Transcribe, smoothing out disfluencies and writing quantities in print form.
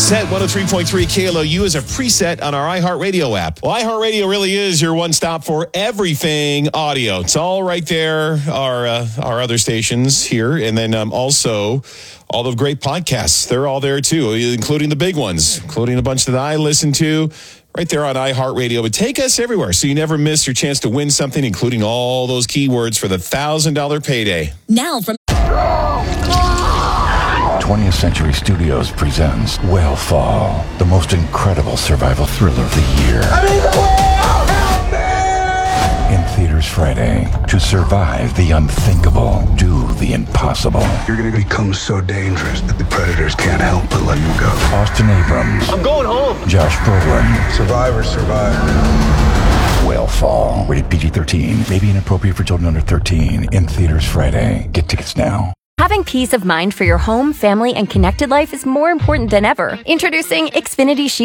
Set 103.3 KLOU is a preset on our iHeartRadio app. Well, iHeartRadio really is your one stop for everything audio. It's all right there, our other stations here, and then also all the great podcasts. They're all there too, including the big ones, including a bunch that I listen to. Right there on iHeartRadio. But take us everywhere so you never miss your chance to win something, including all those keywords for the $1,000 payday. Now from 20th Century Studios presents Whale the most incredible survival thriller of the year. I'm in the whale! Help me! In theaters Friday. To survive the unthinkable, do the impossible. You're going to become so dangerous that the predators can't help but let you go. Austin Abrams. I'm going home. Josh Brolin. Survivors survive. Whale. Rated PG-13. May be inappropriate for children under 13. In theaters Friday. Get tickets now. Having peace of mind for your home, family, and connected life is more important than ever. Introducing Xfinity Shield.